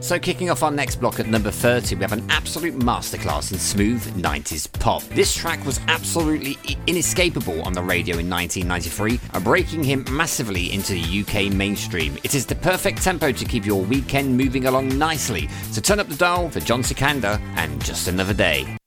So kicking off our next block at number 30, we have an absolute masterclass in smooth 90s pop. This track was absolutely inescapable on the radio in 1993, breaking him massively into the UK mainstream. It is the perfect tempo to keep your weekend moving along nicely, so turn up the dial for John Cicanda and Just Another Day.